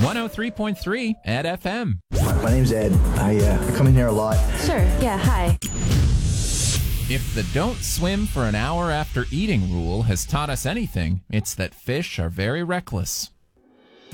103.3 at FM. My name's Ed. I come in here a lot. Sure, yeah, hi. If the don't swim for an hour after eating rule has taught us anything, it's that fish are very reckless.